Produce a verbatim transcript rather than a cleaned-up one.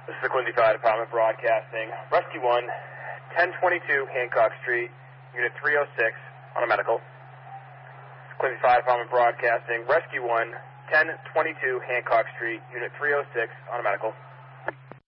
This is the Quincy Fire Department broadcasting. Rescue one, ten twenty-two Hancock Street, Unit three oh six, on a medical. Quincy Fire Department broadcasting. Rescue one, ten twenty-two Hancock Street, Unit three oh six, on a medical.